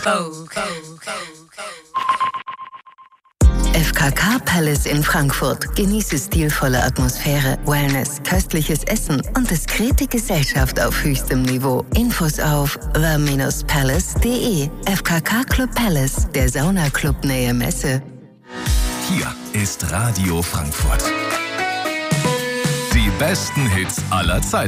FKK Palace in Frankfurt. Genieße stilvolle Atmosphäre, Wellness, köstliches Essen und diskrete Gesellschaft auf höchstem Niveau. Infos auf the-palace.de. FKK Club Palace, der Saunaclub Nähe Messe. Hier ist Radio Frankfurt. Die besten Hits aller Zeiten.